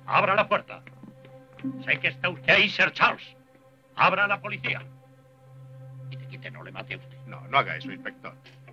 Abra la puerta. Sé que está usted ahí, Sir Charles. Abra a la policía. Y te quite, no le mate a usted. No, no haga eso, inspector.